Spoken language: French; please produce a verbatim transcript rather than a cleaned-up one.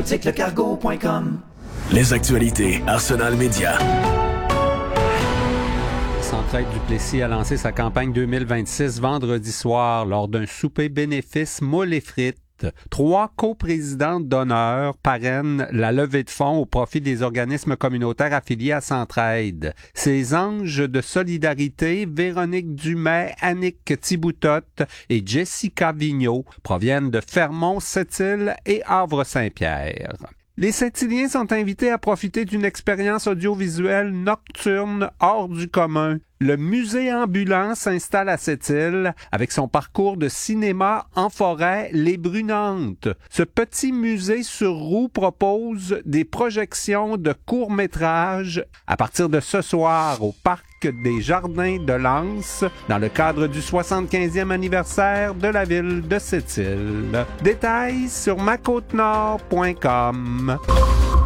Ticlecargo point com. Les actualités Arsenal Média. Centraide Duplessis a lancé sa campagne deux mille vingt-six vendredi soir lors d'un souper bénéfice moules et frites. Trois coprésidentes d'honneur parrainent la levée de fonds au profit des organismes communautaires affiliés à Centraide. Ces anges de solidarité, Véronique Dumais, Annick Thiboutotte et Jessica Vigneault, proviennent de Fermont, Sept-Îles et Havre-Saint-Pierre. Les Sept-Îliens sont invités à profiter d'une expérience audiovisuelle nocturne hors du commun. Le musée ambulant s'installe à Sept-Îles avec son parcours de cinéma en forêt Les Brunantes. Ce petit musée sur roue propose des projections de courts-métrages à partir de ce soir au parc des Jardins de Lens dans le cadre du soixante-quinzième anniversaire de la ville de Sept-Îles. Détails sur ma côte nord point com.